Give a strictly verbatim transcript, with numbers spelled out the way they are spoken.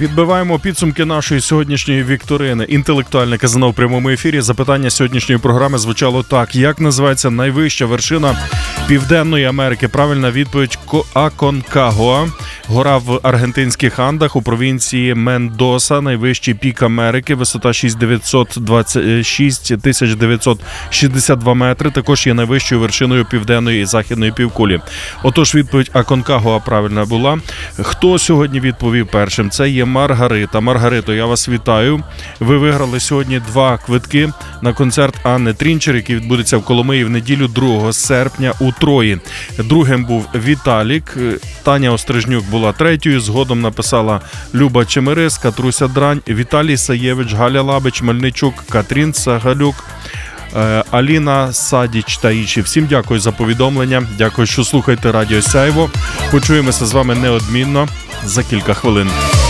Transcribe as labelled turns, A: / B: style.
A: Підбиваємо підсумки нашої сьогоднішньої вікторини. Інтелектуальне казино в прямому ефірі. Запитання сьогоднішньої програми звучало так. Як називається найвища вершина Південної Америки? Правильна відповідь – Аконкагуа. Гора в аргентинських Андах у провінції Мендоса. Найвищий пік Америки. Висота шість тисяч дев'ятсот шістдесят два метри. Також є найвищою вершиною Південної і Західної півкулі. Отож, відповідь Аконкагуа правильна була. Хто сьогодні відповів першим? Це є Маргарита. Маргарито, я вас вітаю. Ви виграли сьогодні два квитки на концерт Анни Трінчер, який відбудеться в Коломиї в неділю другого серпня у Трої. Другим був Віталік. Таня Острижнюк була третьою. Згодом написала Люба Чемерис, Катруся Дрань, Віталій Саєвич, Галя Лабич, Мельничук, Катрін Сагалюк, Аліна Садіч та інші. Всім дякую за повідомлення. Дякую, що слухаєте Радіо Сяйво. Почуємося з вами неодмінно за кілька хвилин.